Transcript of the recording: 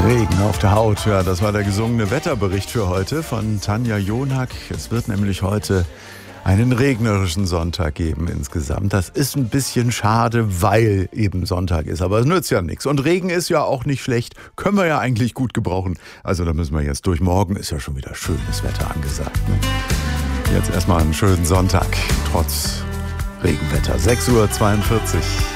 Regen auf der Haut, ja, das war der gesungene Wetterbericht für heute von Tanja Jonack. Es wird nämlich heute einen regnerischen Sonntag geben insgesamt. Das ist ein bisschen schade, weil eben Sonntag ist, aber es nützt ja nichts. Und Regen ist ja auch nicht schlecht, können wir ja eigentlich gut gebrauchen. Also da müssen wir jetzt durch. Morgen ist ja schon wieder schönes Wetter angesagt. Ne? Jetzt erstmal einen schönen Sonntag, trotz Regenwetter. 6:42 Uhr.